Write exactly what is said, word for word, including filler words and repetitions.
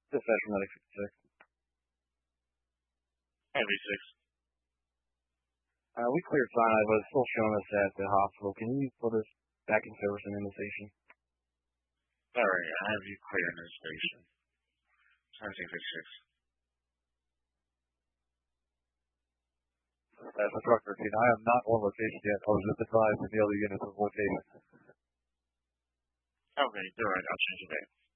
Dispatch from medic fifty-six. Heavy six. Uh, we cleared Sinai, but it's still showing us at the hospital. Can you put us back in service and in the station? Sorry, I have you clear in the station. Heavy fifty-six. That's a truck thirteen. I am not on location yet. I was just advised to the other units of location. Okay, you're right. I'll change it back.